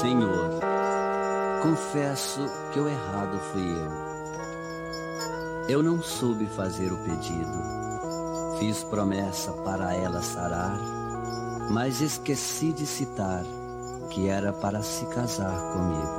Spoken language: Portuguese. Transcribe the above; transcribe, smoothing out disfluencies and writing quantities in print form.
Senhor, confesso que o errado fui eu. Eu não soube fazer o pedido. Fiz promessa para ela sarar, mas esqueci de citar que era para se casar comigo.